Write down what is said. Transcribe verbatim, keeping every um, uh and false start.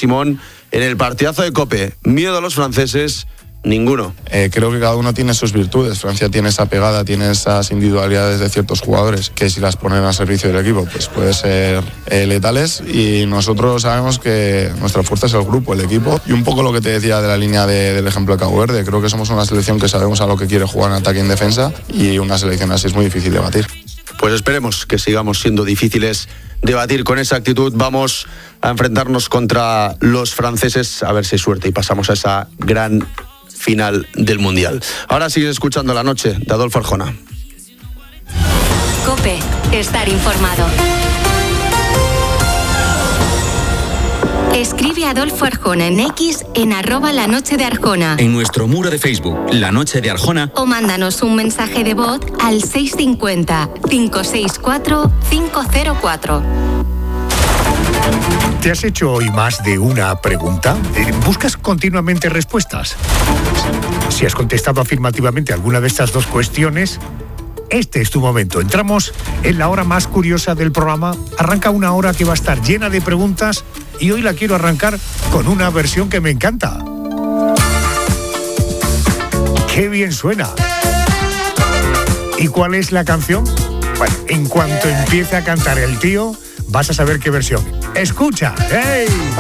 Simón en el partidazo de COPE. Miedo a los franceses, ninguno. Eh, creo que cada uno tiene sus virtudes. Francia tiene esa pegada, tiene esas individualidades de ciertos jugadores que si las ponen al servicio del equipo pues puede ser eh, letales, y nosotros sabemos que nuestra fuerza es el grupo, el equipo, y un poco lo que te decía de la línea de, del ejemplo de Cabo Verde. Creo que somos una selección que sabemos a lo que quiere jugar en ataque y en defensa, y una selección así es muy difícil de batir. Pues esperemos que sigamos siendo difíciles de batir con esa actitud. Vamos a enfrentarnos contra los franceses, a ver si hay suerte y pasamos a esa gran final del Mundial. Ahora sigues escuchando La Noche de Adolfo Arjona. COPE, estar informado. Escribe a Adolfo Arjona en X en arroba La Noche de Arjona. En nuestro muro de Facebook, La Noche de Arjona. O mándanos un mensaje de voz al seis cinco cero, cinco seis cuatro, cinco cero cuatro. ¿Te has hecho hoy más de una pregunta? ¿Buscas continuamente respuestas? Si has contestado afirmativamente alguna de estas dos cuestiones, este es tu momento. Entramos en la hora más curiosa del programa. Arranca una hora que va a estar llena de preguntas y hoy la quiero arrancar con una versión que me encanta. ¡Qué bien suena! ¿Y cuál es la canción? Bueno, en cuanto empiece a cantar el tío, vas a saber qué versión. ¡Escucha! ¡Hey!